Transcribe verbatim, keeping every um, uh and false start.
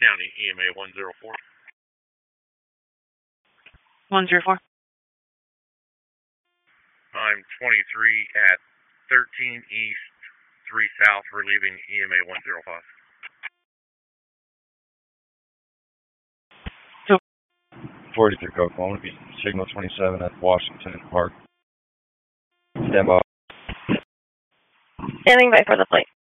County, E M A one zero four. one zero four. I'm twenty-three at thirteen East, three South, relieving E M A one zero five. forty-three Oklahoma, signal twenty-seven at Washington Park. Stand by. Standing by for the flight.